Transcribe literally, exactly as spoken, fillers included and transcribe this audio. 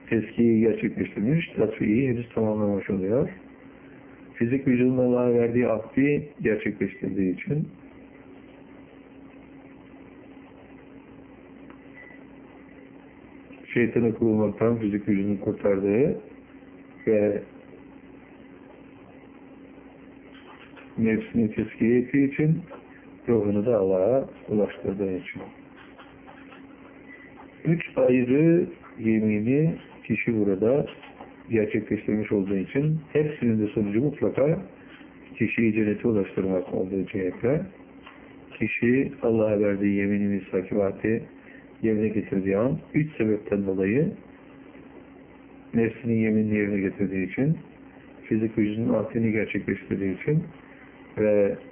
Teskiyi gerçekleştirmiş, tasfiyeyi henüz tamamlamış oluyor. Fizik vücudun Allah'a verdiği akdi gerçekleştirdiği için şeytanı kovmaktan fizik vücudunu kurtardığı ve nefsini teskiye ettiği için ruhunu da Allah'a ulaştırdığı için. Üç ayrı yemini kişi burada gerçekleştirmiş olduğu için hepsinin de sonucu mutlaka kişiyi cennete ulaştırmak olduğu cihetle kişi Allah'a verdiği yemini misakivati yerine getirdiği an üç sebepten dolayı nefsinin yeminini yerine getirdiği için fizik vücudun aklını gerçekleştirdiği için ve